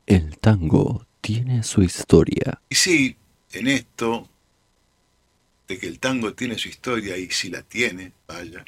El tango tiene su historia. Y sí, en esto de que el tango tiene su historia, y si la tiene, vaya,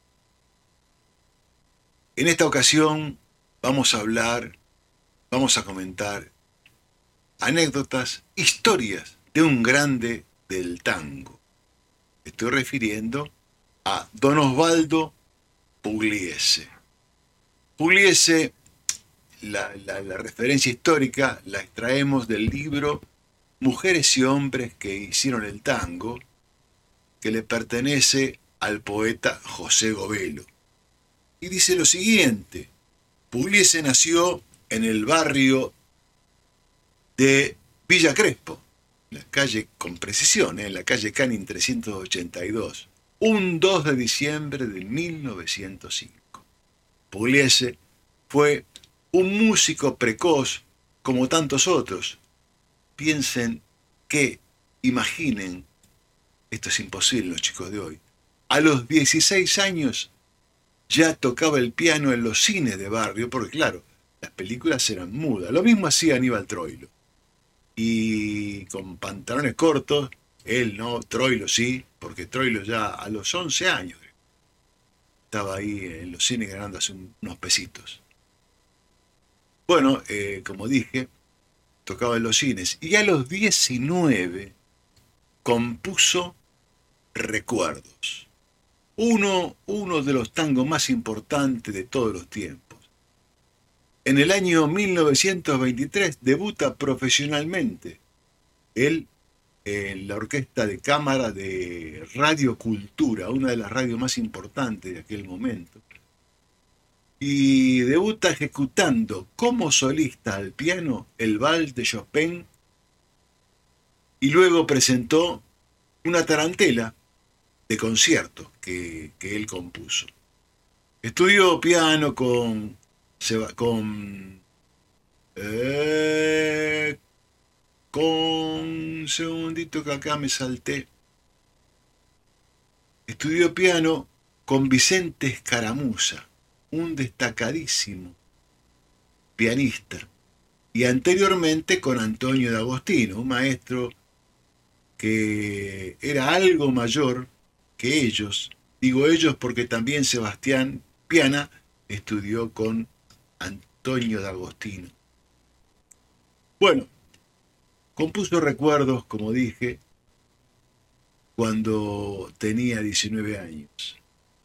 en esta ocasión vamos a hablar, vamos a comentar anécdotas, historias de un grande del tango. Estoy refiriendo a don Osvaldo Pugliese. Pugliese, la referencia histórica la extraemos del libro Mujeres y hombres que hicieron el tango, que le pertenece al poeta José Govelo. Y dice lo siguiente: Pugliese nació en el barrio de Villa Crespo, la calle, con precisión, en la calle Canin 382, un 2 de diciembre de 1905. Pugliese fue un músico precoz como tantos otros. Piensen que, imaginen, esto es imposible los chicos de hoy, a los 16 años ya tocaba el piano en los cines de barrio, porque claro, las películas eran mudas. Lo mismo hacía Aníbal Troilo. Y con pantalones cortos, él no, Troilo sí, porque Troilo ya a los 11 años estaba ahí en los cines ganándose unos pesitos. Bueno, como dije, tocaba en los cines. Y a los 19 compuso Recuerdos. Uno de los tangos más importantes de todos los tiempos. En el año 1923 debuta profesionalmente él en la orquesta de cámara de Radio Cultura, una de las radios más importantes de aquel momento, y debuta ejecutando como solista al piano el Vals de Chopin, y luego presentó una tarantela de conciertos que él compuso. Estudió piano con eh, con un segundito que acá me salté. Estudió piano con Vicente Escaramuza, un destacadísimo pianista, y anteriormente con Antonio D'Agostino, un maestro que era algo mayor que ellos. Digo ellos porque también Sebastián Piana estudió con Antonio D'Agostino. Bueno, compuso Recuerdos, como dije, cuando tenía 19 años.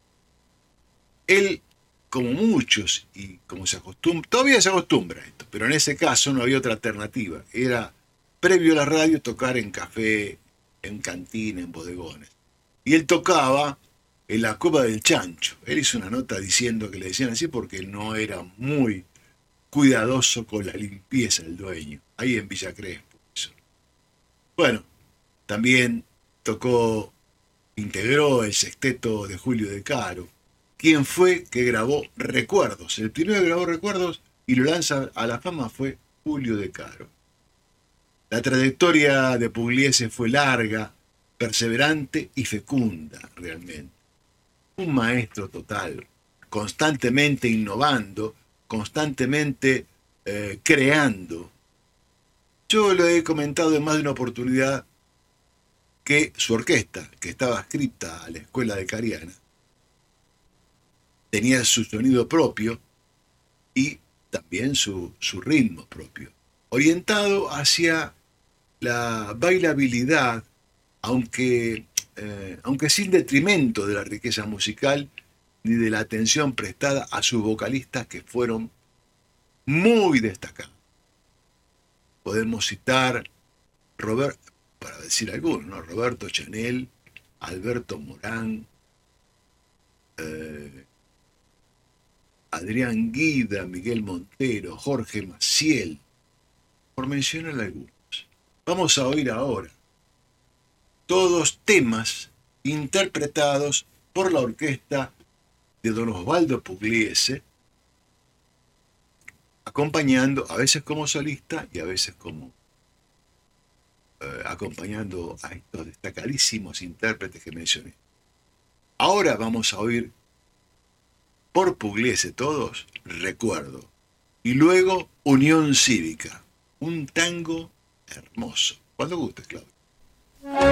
Él, como muchos, y como se acostumbra, todavía se acostumbra a esto, pero en ese caso no había otra alternativa. Era, previo a la radio, tocar en café, en cantina, en bodegones. Y él tocaba en la Copa del Chancho. Él hizo una nota diciendo que le decían así porque no era muy cuidadoso con la limpieza del dueño, ahí en Villa Crespo. Eso. Bueno, también tocó, integró el sexteto de Julio De Caro, quien fue que grabó Recuerdos. El primero que grabó Recuerdos y lo lanza a la fama fue Julio De Caro. La trayectoria de Pugliese fue larga, perseverante y fecunda, realmente. Un maestro total, constantemente innovando, constantemente creando. Yo le he comentado en más de una oportunidad que su orquesta, que estaba adscrita a la escuela de Cariana, tenía su sonido propio y también su ritmo propio, orientado hacia la bailabilidad, aunque sin detrimento de la riqueza musical ni de la atención prestada a sus vocalistas que fueron muy destacados. Podemos citar para decir algunos, ¿no? Roberto Chanel, Alberto Morán, eh, Adrián Guida, Miguel Montero, Jorge Maciel, por mencionar algunos. Vamos a oír ahora todos temas interpretados por la orquesta de don Osvaldo Pugliese, acompañando a veces como solista y a veces como acompañando a estos destacadísimos intérpretes que mencioné. Ahora vamos a oír por Pugliese todos Recuerdo. y luego Unión Cívica. Un tango hermoso. Cuando gustes, Claudio.